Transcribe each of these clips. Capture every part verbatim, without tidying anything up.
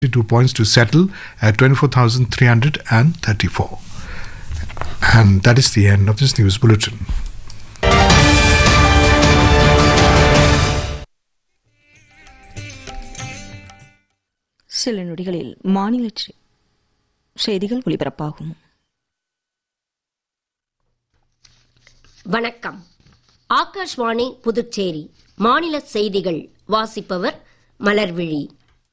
two points to settle at twenty-four thousand three hundred thirty-four. And that is the end of this news bulletin. சில நொடிகளில் மாநில செய்திகள் ஒலிபரப்பாகும். வணக்கம். ஆகாஷ்வாணி புதுச்சேரி மாநில செய்திகள் வாசிப்பவர் மலர்விழி.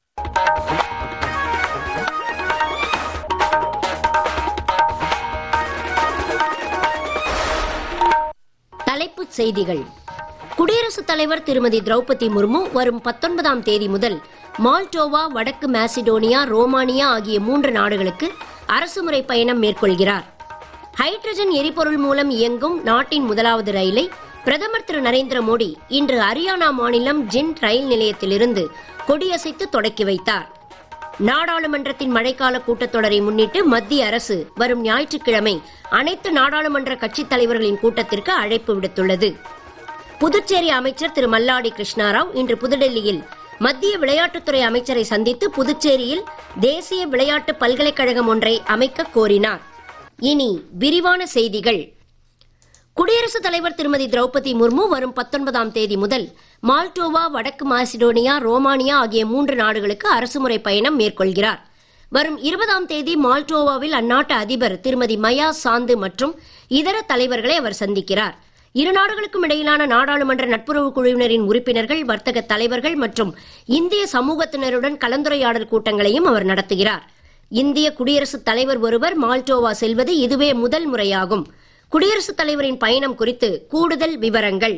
தலைப்புச் செய்திகள். குடியரசுத் தலைவர் திருமதி திரௌபதி முர்மு வரும் பத்தொன்பதாம் தேதி முதல் மால்டோவா, வடக்கு மாசிடோனியா, ரோமானியா ஆகிய மூன்று நாடுகளுக்கு அரசுமுறை பயணம் மேற்கொள்கிறார். ஹைட்ரஜன் எரிபொருள் மூலம் இயங்கும் நாட்டின் முதலாவது ரயிலை பிரதமர் திரு நரேந்திர மோடி இன்று ஹரியானா மாநிலம் ஜிண்ட் ரயில் நிலையத்திலிருந்து கொடியசைத்து தொடக்கி வைத்தார். நாடாளுமன்றத்தின் மழைக்கால கூட்டத்தொடரை முன்னிட்டு மத்திய அரசு வரும் ஞாயிற்றுக்கிழமை அனைத்து நாடாளுமன்ற கட்சித் தலைவர்களின் கூட்டத்திற்கு அழைப்பு விடுத்துள்ளது. புதுச்சேரி அமைச்சர் திரு மல்லாடி கிருஷ்ணாராவ் இன்று புதுடெல்லியில் மத்திய விளையாட்டுத்துறை அமைச்சரை சந்தித்து புதுச்சேரியில் தேசிய விளையாட்டு பல்கலைக்கழகம் ஒன்றை அமைக்க கோரினார். இனி விரிவான செய்திகள். குடியரசுத் தலைவர் திருமதி திரௌபதி முர்மு வரும் பத்தொன்பதாம் தேதி முதல் மால்டோவா, வடக்கு மாசிடோனியா, ரோமானியா ஆகிய மூன்று நாடுகளுக்கு அரசுமுறை பயணம் மேற்கொள்கிறார். வரும் இருபதாம் தேதி மால்டோவாவில் அந்நாட்டு அதிபர் திருமதி மயா சாந்து மற்றும் இதர தலைவர்களை அவர் சந்திக்கிறார். இரு நாடுகளுக்கும் இடையிலான நாடாளுமன்ற நட்புறவு குழுவினரின் உறுப்பினர்கள், வர்த்தக தலைவர்கள் மற்றும் இந்திய சமூகத்தினருடன் கலந்துரையாடல் கூட்டங்களையும் அவர் நடத்துகிறார். இந்திய குடியரசுத் தலைவர் ஒருவர் மால்டோவா செல்வது இதுவே முதல் முறையாகும். குடியரசுத் தலைவரின் பயணம் குறித்து கூடுதல் விவரங்கள்.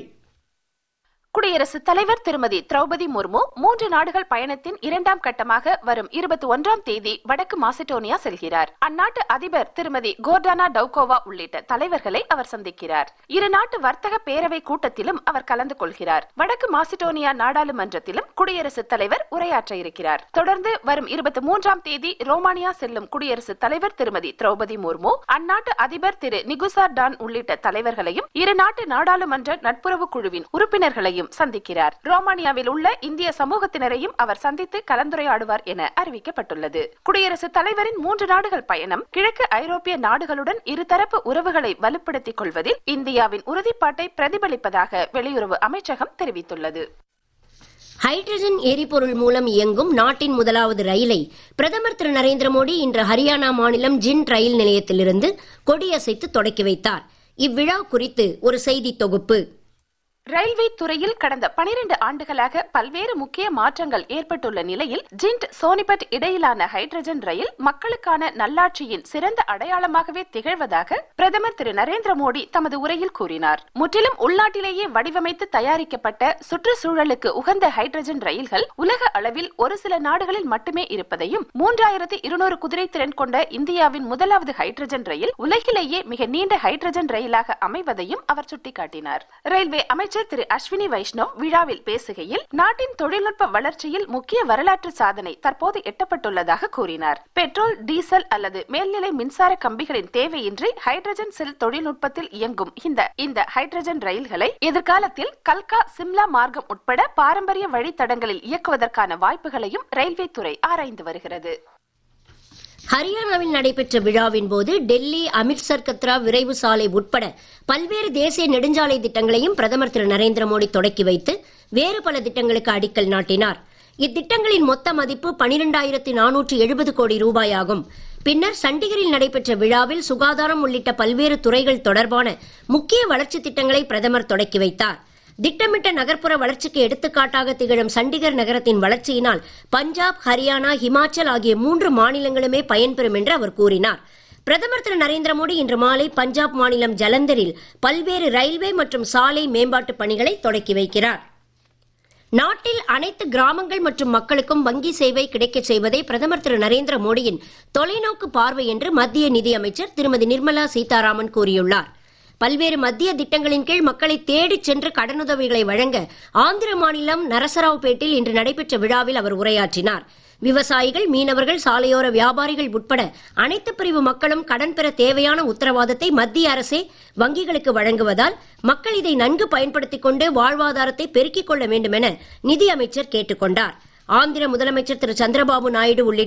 குடியரசுத் தலைவர் திருமதி திரௌபதி முர்மு மூன்று நாடுகள் பயணத்தின் இரண்டாம் கட்டமாக வரும் இருபத்தி ஒன்றாம் தேதி வடக்கு மாசிடோனியா செல்கிறார். அந்நாட்டு அதிபர் திருமதி கோர்டானா டவுகோவா உள்ளிட்ட தலைவர்களை அவர் சந்திக்கிறார். இரு நாட்டு வர்த்தக பேரவை கூட்டத்திலும் அவர் கலந்து கொள்கிறார். வடக்கு மாசிடோனியா நாடாளுமன்றத்திலும் குடியரசுத் தலைவர் உரையாற்ற இருக்கிறார். தொடர்ந்து வரும் இருபத்தி மூன்றாம் தேதி ரோமானியா செல்லும் குடியரசுத் தலைவர் திருமதி திரௌபதி முர்மு அந்நாட்டு அதிபர் திரு நிகுசார் டான் உள்ளிட்ட தலைவர்களையும் இரு நாட்டு நாடாளுமன்ற நட்புறவு குழுவின் உறுப்பினர்களையும் சந்திக்கிறார். ரோமானியாவில் உள்ள இந்திய சமூகத்தினரையும் அவர் சந்தித்து கலந்துரையாடுவார் என அறிவிக்கப்பட்டுள்ளது. குடியரசுத் தலைவரின் மூன்று நாடுகள் பயணம் கிழக்கு ஐரோப்பிய நாடுகளுடன் இருதரப்பு உறவுகளை வலுப்படுத்திக் கொள்வதில் இந்தியாவின் உறுதிப்பாட்டை பிரதிபலிப்பதாக வெளியுறவு அமைச்சகம் தெரிவித்துள்ளது. ஹைட்ரஜன் எரிபொருள் மூலம் இயங்கும் நாட்டின் முதலாவது ரயிலை பிரதமர் திரு நரேந்திர மோடி இன்று ஹரியானா மாநிலம் ஜிண்ட் ரயில் நிலையத்திலிருந்து கொடியசைத்து தொடக்கி வைத்தார். இவ்விழா குறித்து ஒரு செய்தி தொகுப்பு. ரயில்வே துறையில் கடந்த பனிரெண்டு ஆண்டுகளாக பல்வேறு முக்கிய மாற்றங்கள் ஏற்பட்டுள்ள நிலையில் ஜிண்ட் சோனிபட் இடையிலான ஹைட்ரஜன் ரயில் மக்களுக்கான நல்லாட்சியின் சிறந்த அடையாளமாகவே திகழ்வதாக பிரதமர் திரு நரேந்திர மோடி தமது உரையில் கூறினார். முற்றிலும் உள்நாட்டிலேயே வடிவமைத்து தயாரிக்கப்பட்ட சுற்றுச்சூழலுக்கு உகந்த ஹைட்ரஜன் ரயில்கள் உலக அளவில் ஒரு சில நாடுகளில் மட்டுமே இருப்பதையும், மூன்றாயிரத்தி இருநூறு குதிரை திறன் கொண்ட இந்தியாவின் முதலாவது ஹைட்ரஜன் ரயில் உலகிலேயே மிக நீண்ட ஹைட்ரஜன் ரயிலாக அமைவதையும் அவர் சுட்டிக்காட்டினார். ரயில்வே அமைச்சர் திரு அஸ்வினி வைஷ்ணவ் விழாவில் பேசுகையில், நாட்டின் தொழில்நுட்ப வளர்ச்சியில் முக்கிய வரலாற்று சாதனை தற்போது எட்டப்பட்டுள்ளதாக கூறினார். பெட்ரோல், டீசல் அல்லது மேல்நிலை மின்சார கம்பிகளின் தேவையின்றி ஹைட்ரஜன் செல் தொழில்நுட்பத்தில் இயங்கும் இந்த இந்த ஹைட்ரஜன் ரயில்களை எதிர்காலத்தில் கல்கா, சிம்லா மார்க்கம் உட்பட பாரம்பரிய வழித்தடங்களில் இயக்குவதற்கான வாய்ப்புகளையும் ரயில்வே துறை ஆராய்ந்து வருகிறது. ஹரியானாவில் நடைபெற்ற விழாவின் போது டெல்லி, அமிர்த்சர், கத்ரா விரைவு சாலை உட்பட பல்வேறு தேசிய நெடுஞ்சாலை திட்டங்களையும் பிரதமர் திரு நரேந்திர மோடி தொடக்கி வைத்து வேறு பல திட்டங்களுக்கு அடிக்கல் நாட்டினார். இத்திட்டங்களின் மொத்த மதிப்பு பனிரெண்டாயிரத்தி நானூற்று எழுபது கோடி ரூபாயாகும். பின்னர் சண்டிகரில் நடைபெற்ற விழாவில் சுகாதாரம் உள்ளிட்ட பல்வேறு துறைகள் தொடர்பான முக்கிய வளர்ச்சி திட்டங்களை பிரதமர் தொடக்கி வைத்தார். திட்டமிட்ட நகர்ப்புற வளர்ச்சிக்கு எடுத்துக்காட்டாக திகழும் சண்டிகர் நகரத்தின் வளர்ச்சியினால் பஞ்சாப், ஹரியானா, ஹிமாச்சல் ஆகிய மூன்று மாநிலங்களுமே பயன்பெறும் என்று அவர் கூறினார். பிரதமர் திரு நரேந்திர மோடி இன்று மாலை பஞ்சாப் மாநிலம் ஜலந்தரில் பல்வேறு ரயில்வே மற்றும் சாலை மேம்பாட்டு பணிகளை தொடக்கி வைக்கிறார். நாட்டில் அனைத்து கிராமங்கள் மற்றும் மக்களுக்கும் வங்கி சேவை கிடைக்கச் செய்வதை பிரதமர் திரு நரேந்திர மோடியின் தொலைநோக்கு பார்வை என்று மத்திய நிதியமைச்சர் திருமதி நிர்மலா சீதாராமன் கூறியுள்ளார். பல்வேறு மத்திய திட்டங்களின் கீழ் மக்களை தேடிச் சென்று கடனுதவிகளை வழங்க ஆந்திர மாநிலம் நரசராவ்பேட்டில் இன்று நடைபெற்ற விழாவில் அவர் உரையாற்றினார். விவசாயிகள், மீனவர்கள், சாலையோர வியாபாரிகள் உட்பட அனைத்து பிரிவு மக்களும் கடன் பெற தேவையான உத்தரவாதத்தை மத்திய அரசே வங்கிகளுக்கு வழங்குவதால் மக்கள் இதை நன்கு பயன்படுத்திக் கொண்டு வாழ்வாதாரத்தை பெருக்கிக் கொள்ள வேண்டும் என நிதியமைச்சர் கேட்டுக் கொண்டார். ஆந்திர முதலமைச்சர் திரு சந்திரபாபு நாயுடு உள்ளிட்ட